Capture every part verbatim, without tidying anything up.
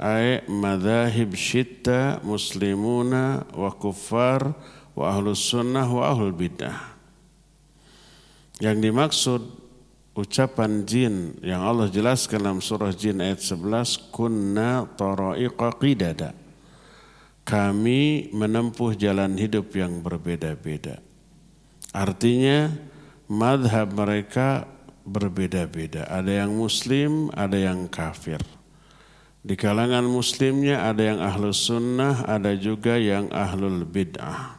ay madzahib syitta muslimuna wa kuffar wa ahlus sunnah wa ahlul bidah. Yang dimaksud ucapan jin yang Allah jelaskan dalam surah Jin ayat sebelas, kunna tara'iqa qidada. Kami menempuh jalan hidup yang berbeda-beda. Artinya madhab mereka berbeda-beda. Ada yang muslim, ada yang kafir. Di kalangan muslimnya ada yang ahlus sunnah, ada juga yang ahlul bid'ah.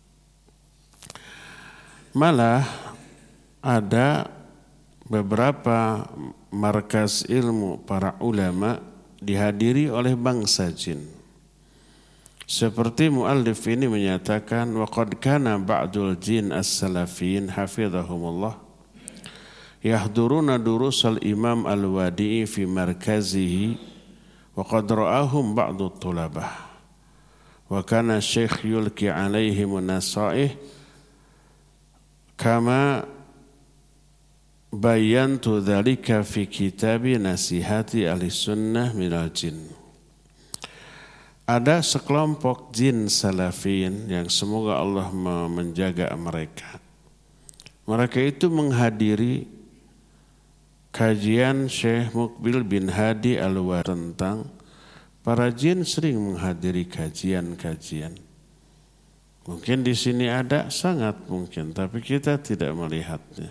Malah ada beberapa markas ilmu para ulama dihadiri oleh bangsa jin. Seperti muallif ini menyatakan wa qad kana ba'dul jin as-salafin hafizahumullah yahduruna durusal imam al-wadi'i fi markazihi wa qad ra'ahum ba'du tulabah wa kana syekh yulki alaihim nasaih kama bayantu dzalika fi kitabi nasihati ahli sunnah minal jin. Ada sekelompok jin salafin yang semoga Allah menjaga mereka. Mereka itu menghadiri kajian Syekh Muqbil bin Hadi Al-Wadi tentang para jin sering menghadiri kajian-kajian. Mungkin di sini ada, sangat mungkin, tapi kita tidak melihatnya.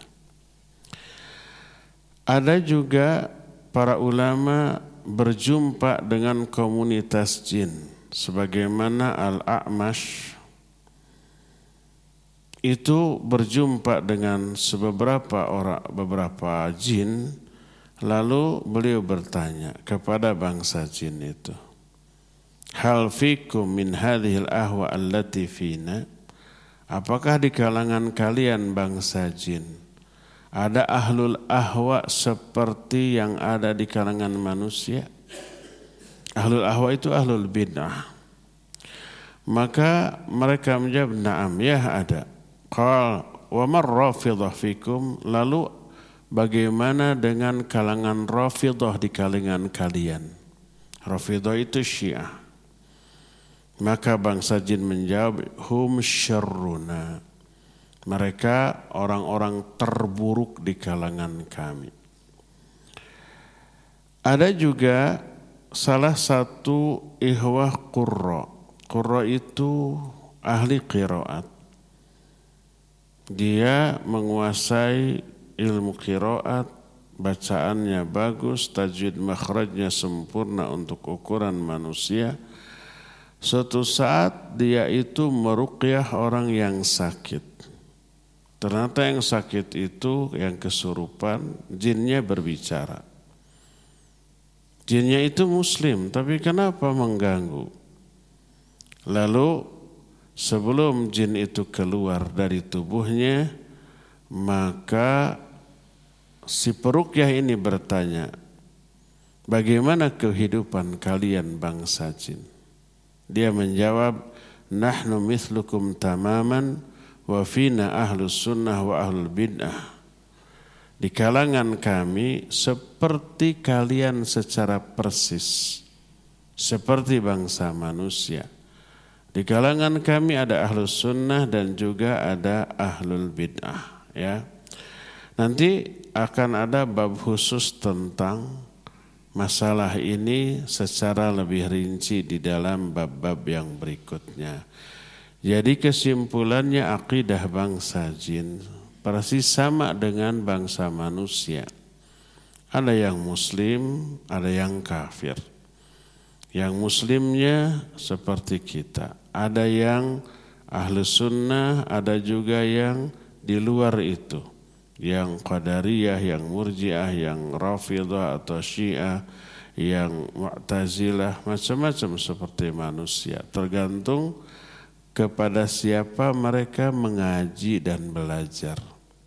Ada juga para ulama berjumpa dengan komunitas jin sebagaimana Al-A'mash itu berjumpa dengan beberapa orang beberapa jin, lalu beliau bertanya kepada bangsa jin itu, hal fikum min hadhil ahwa allati fina, apakah di kalangan kalian bangsa jin ada ahlul ahwa seperti yang ada di kalangan manusia? Ahlul ahwa itu ahlul bid'ah. Maka mereka menjawab, na'am, ya ada. Qal wa mar rafidah fikum, lalu bagaimana dengan kalangan rafidah di kalangan kalian? Rafidah itu Syiah. Maka bangsa jin menjawab, hum syarruna. Mereka orang-orang terburuk di kalangan kami. Ada juga salah satu ikhwah qurra. Qurra itu ahli qiraat. Dia menguasai ilmu qiraat, bacaannya bagus, tajwid makhrajnya sempurna untuk ukuran manusia. Suatu saat dia itu meruqyah orang yang sakit. Ternyata yang sakit itu, yang kesurupan, jinnya berbicara. Jinnya itu muslim, tapi kenapa mengganggu? Lalu sebelum jin itu keluar dari tubuhnya, maka si peruqyah ini bertanya, bagaimana kehidupan kalian bangsa jin? Dia menjawab, nahnu mithlukum tamaman, wa fina ahlus sunnah wa ahlul bid'ah. Di kalangan kami seperti kalian secara persis, seperti bangsa manusia. Di kalangan kami ada ahlus sunnah dan juga ada ahlul bid'ah. Ya, nanti akan ada bab khusus tentang masalah ini secara lebih rinci di dalam bab-bab yang berikutnya. Jadi kesimpulannya akidah bangsa jin persis sama dengan bangsa manusia. Ada yang muslim, ada yang kafir. Yang muslimnya seperti kita. Ada yang ahlu sunnah, ada juga yang di luar itu. Yang qadariyah, yang murjiah, yang rafidah atau syiah, yang mu'tazilah, macam-macam seperti manusia. Tergantung kepada siapa mereka mengaji dan belajar.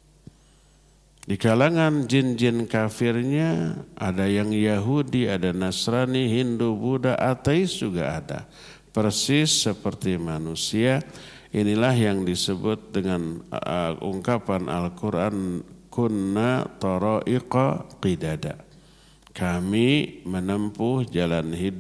Di kalangan jin-jin kafirnya ada yang Yahudi, ada Nasrani, Hindu, Buddha, ateis juga ada. Persis seperti manusia. Inilah yang disebut dengan uh, ungkapan Al-Quran, kunna tara'iqa qidada. Kami menempuh jalan hidup